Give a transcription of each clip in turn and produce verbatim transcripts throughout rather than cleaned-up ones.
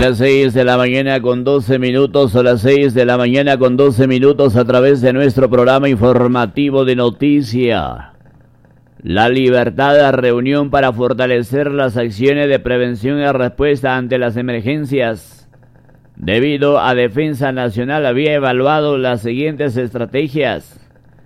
las seis de la mañana con doce minutos, son las seis de la mañana con doce minutos a través de nuestro programa informativo de noticia. La Libertad, reunión para fortalecer las acciones de prevención y respuesta ante las emergencias. Debido a Defensa Nacional había evaluado las siguientes estrategias.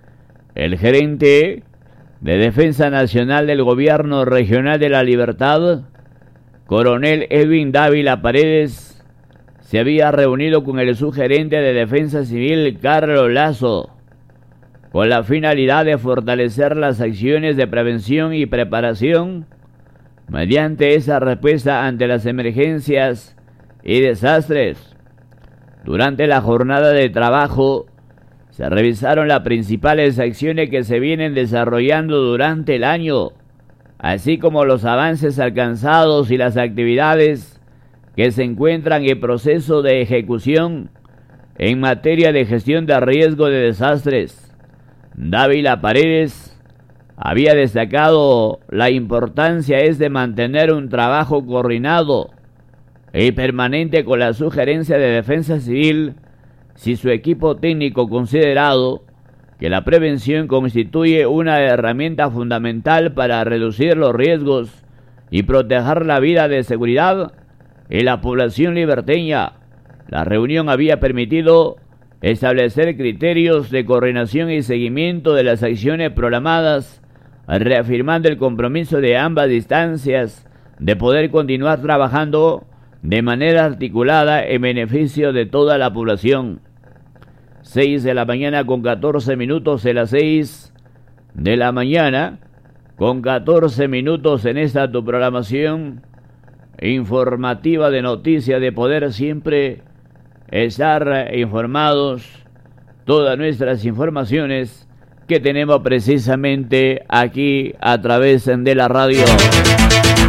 El gerente de Defensa Nacional del Gobierno Regional de La Libertad, Coronel Edwin Dávila Paredes, se había reunido con el subgerente de Defensa Civil, Carlos Lazo, con la finalidad de fortalecer las acciones de prevención y preparación mediante esa respuesta ante las emergencias y desastres. Durante la jornada de trabajo se revisaron las principales acciones que se vienen desarrollando durante el año, así como los avances alcanzados y las actividades que se encuentran en proceso de ejecución en materia de gestión de riesgo de desastres. Dávila Paredes había destacado la importancia es de mantener un trabajo coordinado y permanente con la Subgerencia de Defensa Civil, si su equipo técnico considerado que la prevención constituye una herramienta fundamental para reducir los riesgos y proteger la vida de seguridad en la población liberteña. La reunión había permitido establecer criterios de coordinación y seguimiento de las acciones programadas, reafirmando el compromiso de ambas instancias de poder continuar trabajando de manera articulada en beneficio de toda la población. seis de la mañana con catorce minutos, de las seis de la mañana con catorce minutos en esta tu programación informativa de noticias, de poder siempre estar informados, todas nuestras informaciones que tenemos precisamente aquí a través de la radio.